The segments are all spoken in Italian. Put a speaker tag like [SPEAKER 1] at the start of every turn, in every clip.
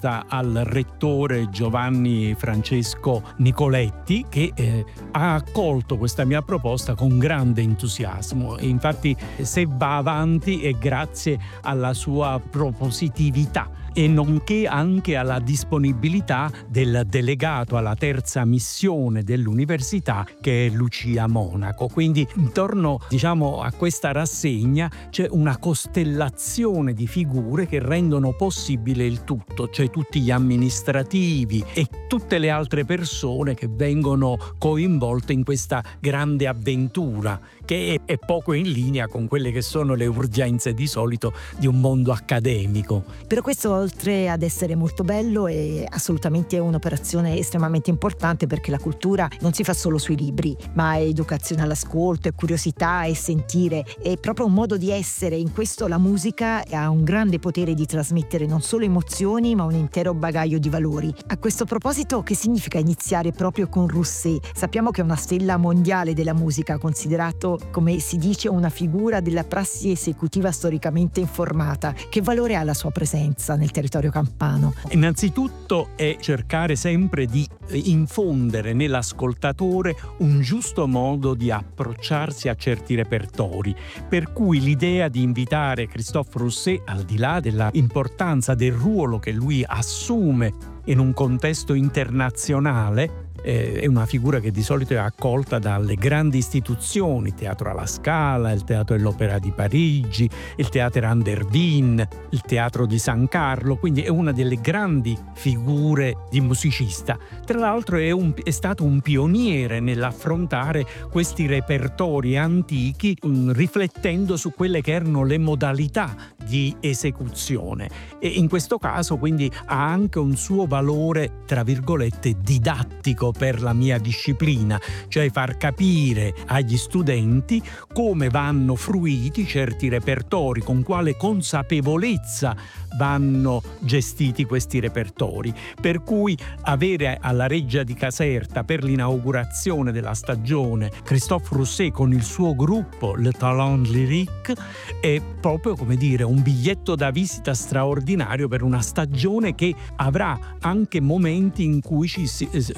[SPEAKER 1] rivolta al rettore Giovanni Francesco Nicoletti, che ha accolto questa mia proposta con grande entusiasmo. E infatti, se va avanti è grazie alla sua propositività e nonché anche alla disponibilità del delegato alla terza missione dell'università, che è Lucia Monaco. Quindi intorno, a questa rassegna c'è una costellazione di figure che rendono possibile il tutto, cioè tutti gli amministrativi e tutte le altre persone che vengono coinvolte in questa grande avventura, che è poco in linea con quelle che sono le urgenze di solito di un mondo accademico.
[SPEAKER 2] Però questo, oltre ad essere molto bello, è assolutamente un'operazione estremamente importante, perché la cultura non si fa solo sui libri, ma è educazione all'ascolto, è curiosità, è sentire, è proprio un modo di essere. In questo la musica ha un grande potere di trasmettere non solo emozioni, ma un intero bagaglio di valori. A questo proposito, che significa iniziare proprio con Rousset? Sappiamo che è una stella mondiale della musica, considerato, come si dice, una figura della prassi esecutiva storicamente informata. Che valore ha la sua presenza nel territorio campano?
[SPEAKER 1] Innanzitutto è cercare sempre di infondere nell'ascoltatore un giusto modo di approcciarsi a certi repertori, per cui l'idea di invitare Christophe Rousset, al di là della importanza del ruolo che lui assume in un contesto internazionale, è una figura che di solito è accolta dalle grandi istituzioni, il Teatro alla Scala, il Teatro dell'Opera di Parigi, il Teatro Andervin, il Teatro di San Carlo, quindi è una delle grandi figure di musicista. Tra l'altro è stato un pioniere nell'affrontare questi repertori antichi, riflettendo su quelle che erano le modalità di esecuzione, e in questo caso quindi ha anche un suo valore, tra virgolette, didattico per la mia disciplina, cioè far capire agli studenti come vanno fruiti certi repertori, con quale consapevolezza vanno gestiti questi repertori. Per cui avere alla Reggia di Caserta, per l'inaugurazione della stagione, Christophe Rousset con il suo gruppo Le Talent Lyrique è proprio, come dire, un biglietto da visita straordinario per una stagione che avrà anche momenti in cui ci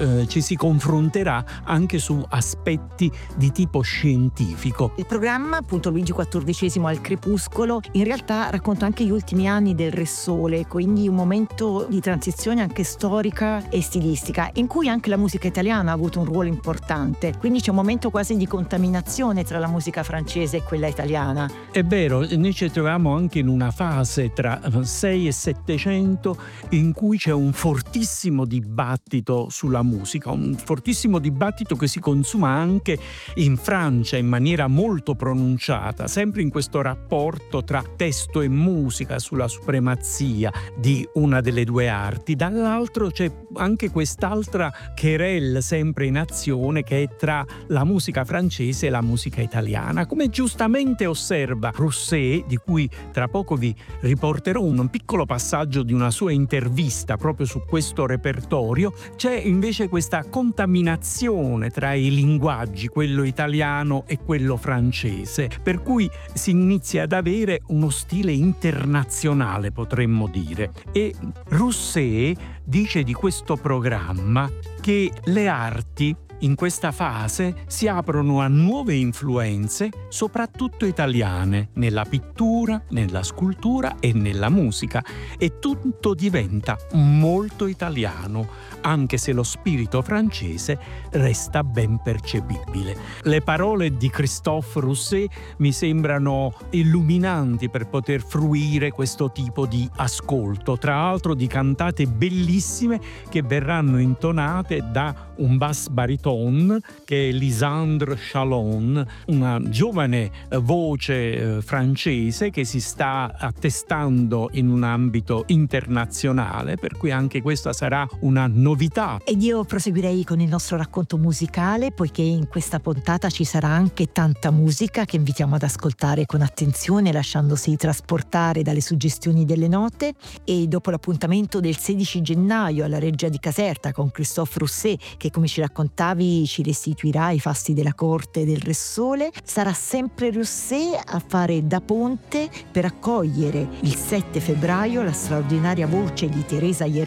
[SPEAKER 1] si confronterà anche su aspetti di tipo scientifico.
[SPEAKER 2] Il programma, appunto, Luigi XIV al crepuscolo, in realtà racconta anche gli ultimi anni del Re Sole, quindi un momento di transizione anche storica e stilistica, in cui anche la musica italiana ha avuto un ruolo importante. Quindi c'è un momento quasi di contaminazione tra la musica francese e quella italiana.
[SPEAKER 1] È vero, noi ci troviamo anche in una fase tra 6 e 700 in cui c'è un fortissimo dibattito sulla musica, un fortissimo dibattito che si consuma anche in Francia in maniera molto pronunciata, sempre in questo rapporto tra testo e musica, sulla supremazia di una delle due arti. Dall'altro c'è anche quest'altra querelle sempre in azione, che è tra la musica francese e la musica italiana. Come giustamente osserva Rousset, di cui tra poco vi riporterò un piccolo passaggio di una sua intervista proprio su questo repertorio, c'è invece questa contaminazione tra i linguaggi, quello italiano e quello francese, per cui si inizia ad avere uno stile internazionale, potremmo dire. E Rousset dice di questo programma che le arti in questa fase si aprono a nuove influenze, soprattutto italiane, nella pittura, nella scultura e nella musica, e tutto diventa molto italiano, anche se lo spirito francese resta ben percepibile. Le parole di Christophe Rousset mi sembrano illuminanti per poter fruire questo tipo di ascolto, tra l'altro di cantate bellissime che verranno intonate da un bass bariton che è Lisandre Chalon, una giovane voce francese che si sta attestando in un ambito internazionale, per cui anche questa sarà una novità.
[SPEAKER 2] Ed io proseguirei con il nostro racconto musicale, poiché in questa puntata ci sarà anche tanta musica che invitiamo ad ascoltare con attenzione, lasciandosi trasportare dalle suggestioni delle note. E dopo l'appuntamento del 16 gennaio alla Reggia di Caserta con Christophe Rousset, che come ci raccontavi ci restituirà i fasti della corte del Re Sole, sarà sempre Rousset a fare da ponte per accogliere il 7 febbraio la straordinaria voce di Teresa